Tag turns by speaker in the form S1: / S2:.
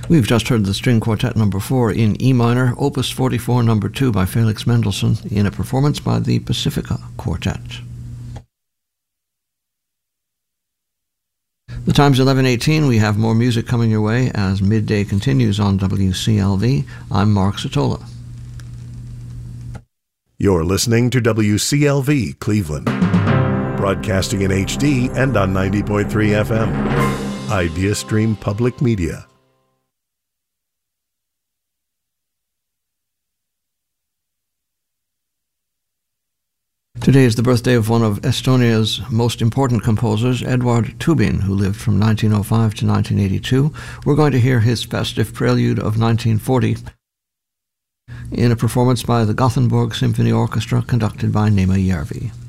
S1: We've just heard the String Quartet No. 4 in E minor, Opus 44 No. 2 by Felix Mendelssohn, in a performance by the Pacifica Quartet. The time's 11:18. We have more music coming your way as midday continues on WCLV. I'm Mark Sotola.
S2: You're listening to WCLV Cleveland, broadcasting in HD and on 90.3 FM. IdeaStream Public Media.
S1: Today is the birthday of one of Estonia's most important composers, Eduard Tubin, who lived from 1905 to 1982. We're going to hear his festive prelude of 1940 in a performance by the Gothenburg Symphony Orchestra conducted by Nema Järvi.